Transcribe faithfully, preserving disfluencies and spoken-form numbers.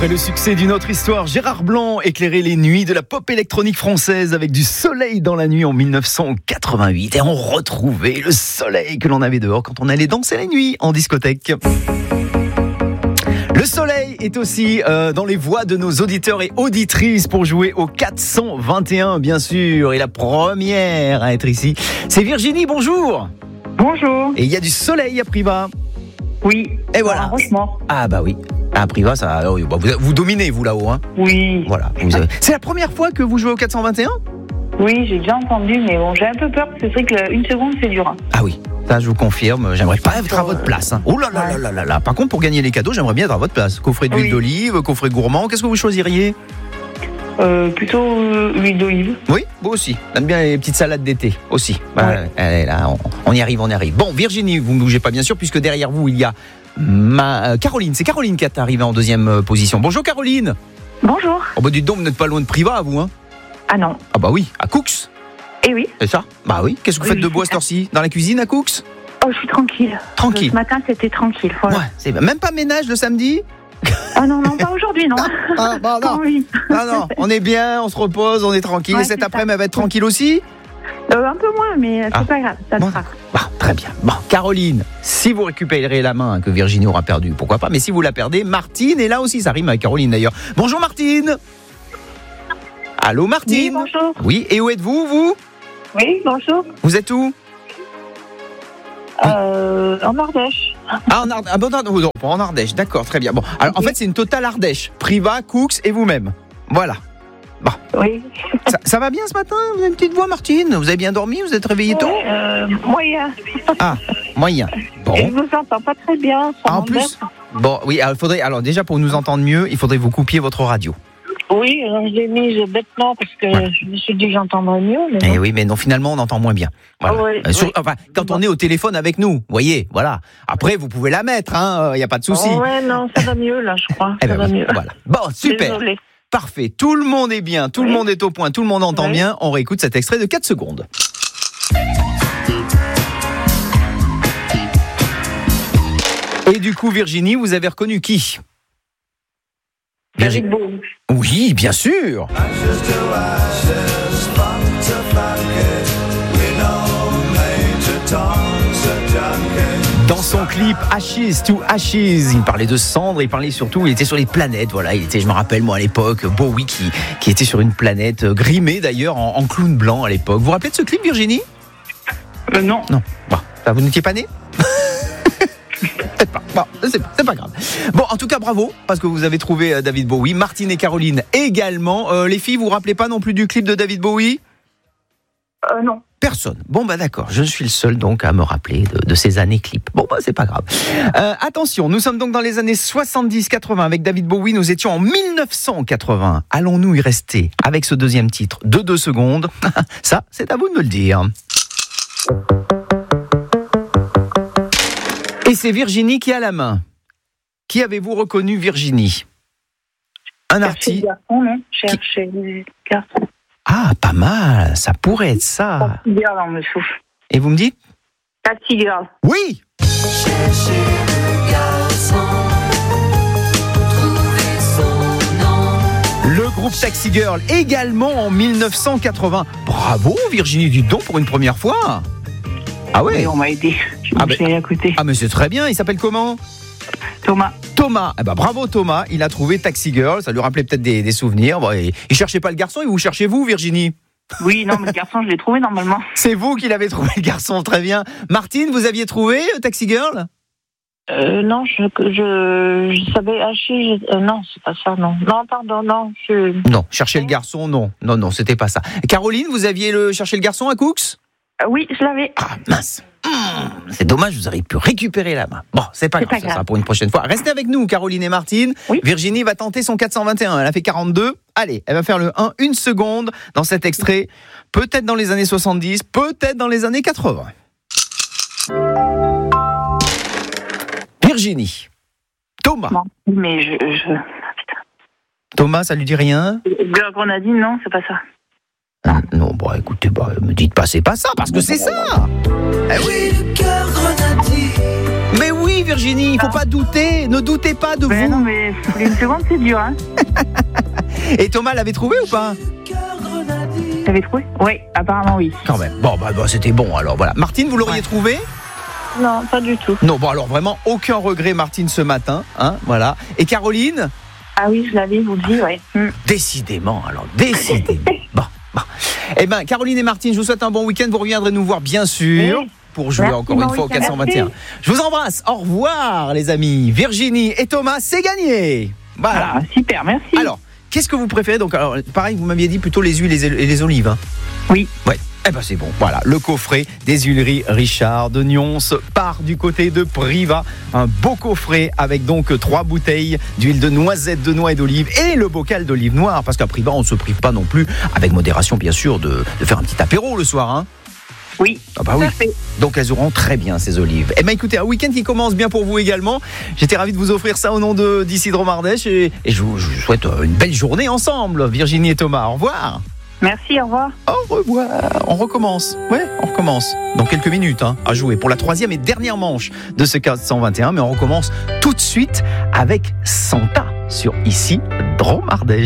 Après le succès d'une autre histoire, Gérard Blanc éclairait les nuits de la pop électronique française avec du soleil dans la nuit en dix-neuf cent quatre-vingt-huit. Et on retrouvait le soleil que l'on avait dehors quand on allait danser la nuit en discothèque. Le soleil est aussi euh, dans les voix de nos auditeurs et auditrices pour jouer au quatre cent vingt et un, bien sûr. Et la première à être ici, c'est Virginie, bonjour. Bonjour. Et il y a du soleil à Privas. Oui. Et voilà. Franchement. Ah bah oui. À Privas, ça, oh, bah, vous, vous dominez, vous, là-haut. Hein. Oui. Voilà. Vous avez... C'est la première fois que vous jouez au quatre cent vingt et un ? Oui, j'ai déjà entendu, mais bon, j'ai un peu peur parce que c'est vrai qu'une seconde, c'est dur. Hein. Ah oui, ça je vous confirme, j'aimerais pas être à votre place. Hein. Oh là là là là là là. Par contre, pour gagner les cadeaux, j'aimerais bien être à votre place. Coffret d'huile oui. d'olive, coffret gourmand, qu'est-ce que vous choisiriez ? euh, Plutôt euh, huile d'olive. Oui, moi aussi. J'aime bien les petites salades d'été aussi. Bah, ouais. Allez, là, on, on y arrive, on y arrive. Bon, Virginie, vous ne bougez pas bien sûr, puisque derrière vous, il y a ma... euh, Caroline. C'est Caroline qui est arrivée en deuxième euh, position. Bonjour Caroline. Bonjour. Oh bah dites donc, vous n'êtes pas loin de Privas, vous, hein ? Ah non. Ah bah oui, à Coux. Eh oui. C'est ça ? Bah oui. Qu'est-ce que vous oui, faites de beau à cette heure-ci ? Dans la cuisine à Coux ? Oh, je suis tranquille. Tranquille. Ce matin, c'était tranquille. Voilà. Ouais, c'est même pas ménage le samedi ? Ah non, non, pas aujourd'hui, non. Ah, bah non. Oh, oui. Non, non, on est bien, on se repose, on est tranquille. Ouais, Et cet c'est après-midi, ça. elle va être tranquille aussi ? euh, Un peu moins, mais c'est Ah. pas grave, ça le Bon. fera. Bon, très bien. Bon, Caroline, si vous récupérez la main que Virginie aura perdue, pourquoi pas ? Mais si vous la perdez, Martine est là aussi. Ça rime avec Caroline d'ailleurs. Bonjour Martine. Allô Martine. Oui, bonjour. Oui, et où êtes-vous, vous ? Oui, bonjour. Vous êtes où ? Euh, en Ardèche. Ah, en Ardèche. Ah, bon, non, non, pas en Ardèche, d'accord, très bien. Bon, alors en fait, c'est une totale Ardèche. Privas, Coux et vous-même. Voilà. Bon. Oui. Ça, ça va bien ce matin ? Vous avez une petite voix, Martine ? Vous avez bien dormi ? Vous êtes réveillée tôt ? Euh, moyen. Ah, moyen. Bon. Et je vous entends pas très bien. Ça Ah, en plus, bon, oui, alors, faudrait, alors déjà pour nous entendre mieux, il faudrait que vous coupiez votre radio. Oui, alors je l'ai mise bêtement parce que Ouais. je me suis dit que j'entendrais mieux. Mais Eh non. oui, mais non, finalement, on entend moins bien. Voilà. Ah ouais, Euh, sur- ouais. Enfin, quand on est au téléphone avec nous, vous voyez, voilà. Après, vous pouvez la mettre, hein, il n'y a pas de souci. Oh ouais, non, ça va mieux là, je crois. Eh ça ben, va voilà. mieux. Voilà. Bon, super. Désolée. Parfait. Tout le monde est bien, tout le Oui. monde est au point, tout le monde entend Oui. bien. On réécoute cet extrait de quatre secondes. Et du coup, Virginie, vous avez reconnu qui ? David Bowie. Oui, bien sûr. Dans son clip Ashes to Ashes, il parlait de cendres, il parlait surtout, il était sur les planètes, voilà, il était, je me rappelle moi à l'époque, Bowie qui, qui était sur une planète, euh, grimé d'ailleurs en, en clown blanc à l'époque. Vous vous rappelez de ce clip, Virginie ? Euh, non. Non. Bon, ça, vous n'étiez pas né ? Peut-être pas. Bon, c'est, c'est pas grave. Bon, en tout cas, bravo, parce que vous avez trouvé euh, David Bowie. Martine et Caroline également. Euh, les filles, vous vous rappelez pas non plus du clip de David Bowie ? Euh, non. Personne. Bon, bah d'accord, je suis le seul donc à me rappeler de, de ces années clips. Bon, bah c'est pas grave. Euh, attention, nous sommes donc dans les années soixante-dix quatre-vingts avec David Bowie. Nous étions en dix-neuf cent quatre-vingts. Allons-nous y rester avec ce deuxième titre de deux secondes ? Ça, c'est à vous de me le dire. Et c'est Virginie qui a la main. Qui avez-vous reconnu, Virginie ? Un artiste. Garçon, non ? Chercher les garçons. Ah, pas mal, ça pourrait être ça. Taxi Girl, on me souffle. Et vous me dites ? Taxi Girl. Oui. Le groupe Taxi Girl, également en dix-neuf cent quatre-vingts. Bravo Virginie, dites donc pour une première fois. Ah ouais. Oui, on m'a aidé. Je Ah me suis ben- allée à côté. Ah mais c'est très bien, il s'appelle comment ? Thomas. Thomas. Eh ben, bravo Thomas, il a trouvé Taxi Girl, ça lui rappelait peut-être des, des souvenirs. Bon, et, il cherchait pas le garçon, et vous cherchez vous Virginie ? Oui, non, mais le garçon, je l'ai trouvé normalement. C'est vous qui l'avez trouvé le garçon, très bien. Martine, vous aviez trouvé euh, Taxi Girl ? Euh, non, je, je, je savais hacher. je- euh, non, c'est pas ça, non. Non, pardon, non. Je... Non, chercher le garçon, non. Non, non, c'était pas ça. Caroline, vous aviez le chercher le garçon à Coux ? Euh, oui, je l'avais. Ah mince, Mmh, c'est dommage, vous auriez pu récupérer la main. Bon, c'est pas C'est grave, pas ça sera grave. pour une prochaine fois. Restez avec nous, Caroline et Martine. Oui. Virginie va tenter son quatre cent vingt et un. Elle a fait quarante-deux. Allez, elle va faire le un, une seconde dans cet extrait. Peut-être dans les années soixante-dix, peut-être dans les années quatre-vingts. Virginie. Thomas. Non, mais je. je... Thomas, ça lui dit rien ? Girl Grenadine, non, c'est pas ça. Ah, non, bon, écoutez, bah, me dites pas c'est pas ça, parce que c'est ça. Eh oui. Le cœur grenadine. Mais oui, Virginie, il faut pas douter, ne doutez pas de Ben vous. non, mais une seconde, c'est dur, hein. Et Thomas l'avait trouvé ou pas? T'avais trouvé? Oui, apparemment oui. Quand même. Bon, bah, bah c'était bon alors, voilà. Martine, vous l'auriez Ouais. trouvé? Non, pas du tout. Non, bon alors vraiment aucun regret Martine ce matin, hein, voilà. Et Caroline? Ah oui, je l'avais, vous le dites, oui. Mm. Décidément, alors, décidément. Bon, bon. Eh bien, Caroline et Martine, je vous souhaite un bon week-end. Vous reviendrez nous voir, bien sûr, Oui. pour jouer Merci, encore bon une fois au week-end. quatre cent vingt et un. Merci. Je vous embrasse. Au revoir, les amis. Virginie et Thomas, c'est gagné. Voilà. Ah, super, merci. Alors, qu'est-ce que vous préférez? Donc, alors, pareil, vous m'aviez dit plutôt les huiles et les, et les olives. Hein. Oui. Ouais. Eh ben c'est bon, voilà, le coffret des huileries Richard de Nyons part du côté de Priva. Un beau coffret avec donc trois bouteilles d'huile de noisette, de noix et d'olive et le bocal d'olive noire. Parce qu'à Priva, on ne se prive pas non plus, avec modération bien sûr, de, de faire un petit apéro le soir. Hein. Oui. Ah bah tout oui. à fait. Donc elles auront très bien ces olives. Eh bien écoutez, un week-end qui commence bien pour vous également. J'étais ravi de vous offrir ça au nom de d'Isidro Mardèche et, et je, vous, je vous souhaite une belle journée ensemble, Virginie et Thomas. Au revoir. Merci, au revoir. Au revoir. On recommence. Ouais, on recommence. Dans quelques minutes, hein, à jouer pour la troisième et dernière manche de ce quatre cent vingt et un. Mais on recommence tout de suite avec Santa sur Ici Dromardèche.